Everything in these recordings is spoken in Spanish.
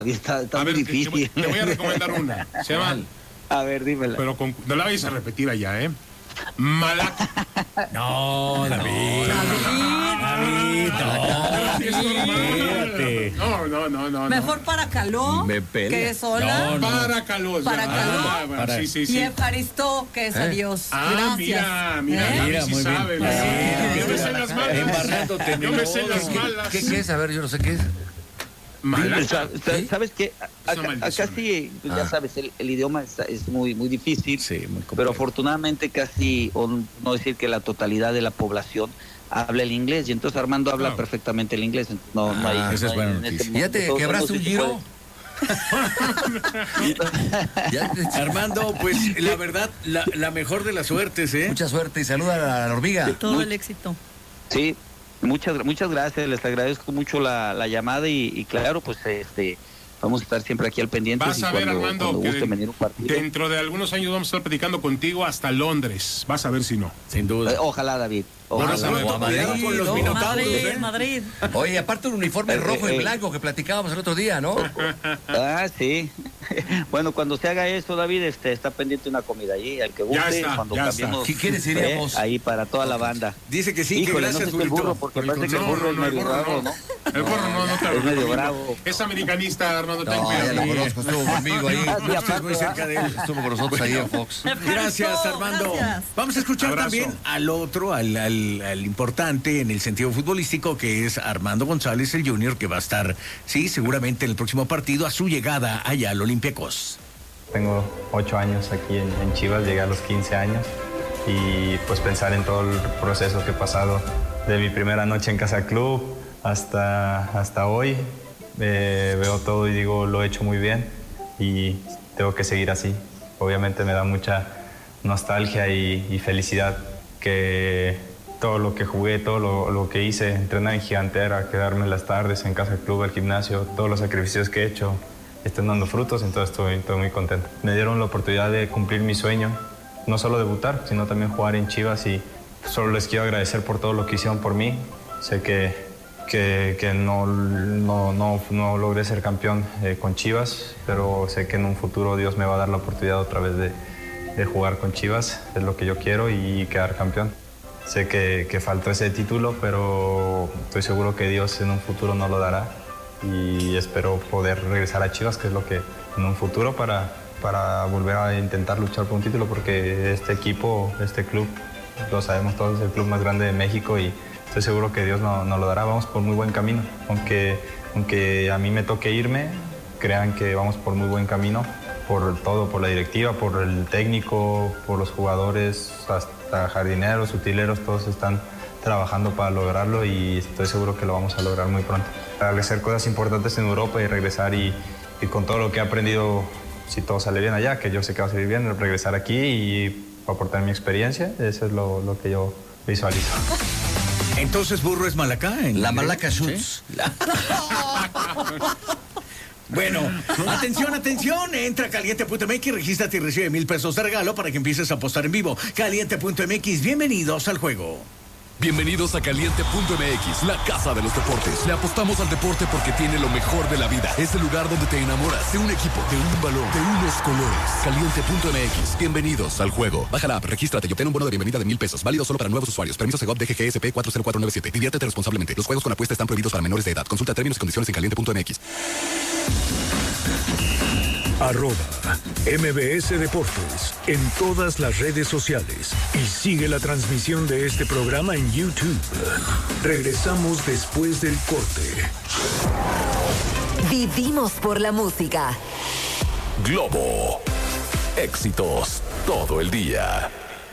Está A muy ver, difícil. te voy a recomendar una. Se llama, A ver, dímela. pero no la vayas a repetir allá, ¿eh? Malaca. No, David. Espérate. No. Mejor para Caló, Me pela. que es hola. No. Para Calós. Para Caló. Bueno, sí. Y Evaristó, que es adiós. Ah, Gracias. mira, Mira, sí muy bien. sabe. Yo me sé las malas. Embarrándote en Yo me sé las ¿Qué- malas. ¿Qué es? A ver, yo no sé qué es. Malaca. ¿Sabes qué? una maldición. Acá sí, pues ya sabes, el idioma es muy difícil, Sí, muy complejo. pero afortunadamente casi, o no decir que la totalidad de la población habla el inglés, y entonces Armando habla Claro. perfectamente el inglés. Entonces no hay, esa es no hay buena en este noticia. mundo, ¿Ya te todo quebraste un músico giro? Armando, pues la verdad, la mejor de las suertes, ¿eh? Mucha suerte y saluda a la hormiga. Todo el éxito. Sí, muchas gracias, les agradezco mucho la llamada y claro, pues vamos a estar siempre aquí al pendiente. Vas a ver, Armando, cuando que guste venir un partido. dentro de algunos años vamos a estar platicando contigo hasta Londres. Vas a ver si no. Sin duda. Ojalá, David. Bueno, Ojalá. sobre todo, cuidado con los minotauros, ¿eh? Madrid. Oye, aparte un uniforme rojo y blanco que platicábamos el otro día, ¿no? Sí. Bueno, cuando se haga eso, David, está pendiente una comida allí, al que guste. está, cuando ya cambiemos, está. ¿Quiénes iríamos? ahí para toda la banda. Dice que sí, Híjole, que no gracias, sé si el burro, burrito. porque parece que el No, burro es no, el medio burro bravo, no. ¿no? El burro no te lo Es medio recomiendo. bravo. Es americanista, Armando. ten No, cuidado. ya lo conozco, estuvo conmigo ahí. Ah, sí, Estuve muy aparte, cerca de él. Estuvo con nosotros ahí en Fox. Gracias, Armando. Gracias. Vamos a escuchar Abrazo. también al otro, al importante en el sentido futbolístico, que es Armando González, el Junior, que va a estar, sí, seguramente en el próximo partido a su llegada allá al Olympiacos. Tengo 8 años aquí en Chivas, llegué a los 15 años y pues pensar en todo el proceso que he pasado de mi primera noche en Casa Club hasta hoy, veo todo y digo, lo he hecho muy bien y tengo que seguir así. Obviamente me da mucha nostalgia y felicidad que todo lo que jugué, todo lo que hice, entrenar en Gigantera, quedarme en las tardes en Casa Club, al gimnasio, todos los sacrificios que he hecho están dando frutos, entonces estoy muy contento. Me dieron la oportunidad de cumplir mi sueño, no solo debutar, sino también jugar en Chivas y solo les quiero agradecer por todo lo que hicieron por mí. Sé que no logré ser campeón con Chivas, pero sé que en un futuro Dios me va a dar la oportunidad otra vez de jugar con Chivas, es lo que yo quiero y quedar campeón. Sé que faltó ese título, pero estoy seguro que Dios en un futuro no lo dará y espero poder regresar a Chivas, que es lo que en un futuro para volver a intentar luchar por un título, porque este equipo, este club, lo sabemos todos, es el club más grande de México y estoy seguro que Dios no lo dará. Vamos por muy buen camino, aunque a mí me toque irme, crean que vamos por muy buen camino, por todo, por la directiva, por el técnico, por los jugadores, hasta jardineros, utileros, todos están trabajando para lograrlo y estoy seguro que lo vamos a lograr muy pronto. Hacer cosas importantes en Europa y regresar y con todo lo que he aprendido, si todo sale bien allá, que yo sé que va a salir bien, regresar aquí y aportar mi experiencia, eso es lo que yo visualizo. Entonces, burro es Malacá. La Malaca Shoots. ¿Sí? Bueno, atención, entra a caliente.mx, regístrate y recibe 1,000 pesos de regalo para que empieces a apostar en vivo. Caliente.mx, bienvenidos al juego. Bienvenidos a Caliente.mx, la casa de los deportes. Le apostamos al deporte porque tiene lo mejor de la vida. Es el lugar donde te enamoras de un equipo, de un balón, de unos colores. Caliente.mx, bienvenidos al juego. Baja la app, regístrate y obtén un bono de bienvenida de 1,000 pesos. Válido solo para nuevos usuarios. Permiso Segov DGGSP 40497. Diviértete responsablemente. Los juegos con apuesta están prohibidos para menores de edad. Consulta términos y condiciones en Caliente.mx. @MBS Deportes en todas las redes sociales y sigue la transmisión de este programa en YouTube. Regresamos después del corte. Vivimos por la música. Globo. Éxitos todo el día.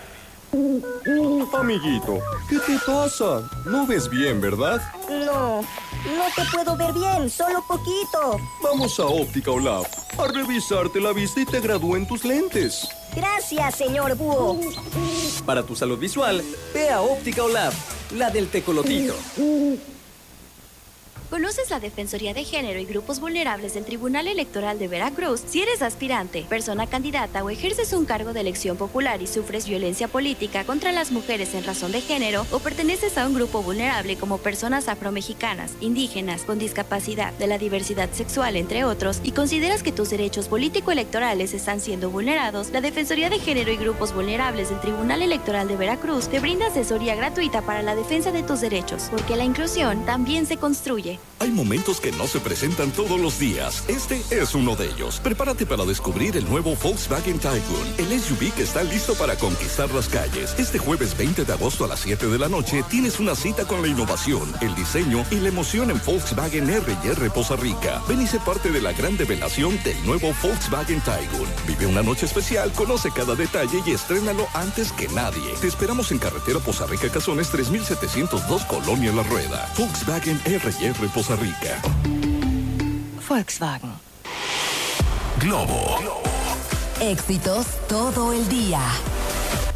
Amiguito, ¿qué te pasa? No ves bien, ¿verdad? No te puedo ver bien, solo poquito. Vamos a Óptica Olaf a revisarte la vista y te gradúen tus lentes. Gracias, señor Búho. Para tu salud visual, ve a Óptica Olaf, la del tecolotito. ¿Conoces la Defensoría de Género y Grupos Vulnerables del Tribunal Electoral de Veracruz? Si eres aspirante, persona candidata o ejerces un cargo de elección popular y sufres violencia política contra las mujeres en razón de género o perteneces a un grupo vulnerable como personas afromexicanas, indígenas, con discapacidad, de la diversidad sexual, entre otros, y consideras que tus derechos político-electorales están siendo vulnerados, la Defensoría de Género y Grupos Vulnerables del Tribunal Electoral de Veracruz te brinda asesoría gratuita para la defensa de tus derechos, porque la inclusión también se construye. Hay momentos que no se presentan todos los días. Este es uno de ellos. Prepárate para descubrir el nuevo Volkswagen Tiguan, el SUV que está listo para conquistar las calles. Este jueves 20 de agosto a las 7 de la noche tienes una cita con la innovación, el diseño y la emoción en Volkswagen R&R Poza Rica. Ven y sé parte de la gran develación del nuevo Volkswagen Tiguan. Vive una noche especial, conoce cada detalle y estrénalo antes que nadie. Te esperamos en carretera Poza Rica Cazones 3702 Colonia La Rueda. Volkswagen R&R Poza Rica. Volkswagen. Globo. Éxitos todo el día.